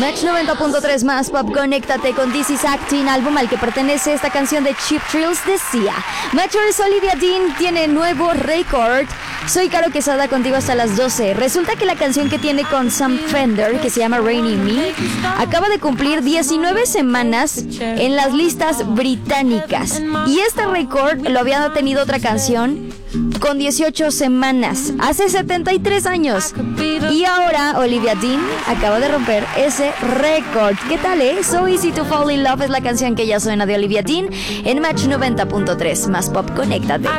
Match 90.3 más pop, conéctate con This Is Acting, álbum al que pertenece esta canción de Cheap Thrills de Sia. Matchers, Olivia Dean tiene nuevo récord. Soy Caro Quesada contigo hasta las 12. Resulta que la canción que tiene con Sam Fender, que se llama Rainy Me, acaba de cumplir 19 semanas en las listas británicas. Y este récord lo había tenido otra canción con 18 semanas, hace 73 años. Y ahora Olivia Dean acaba de romper ese récord. ¿Qué tal, So Easy to Fall in Love es la canción que ya suena de Olivia Dean en Match 90.3 más pop, conéctate.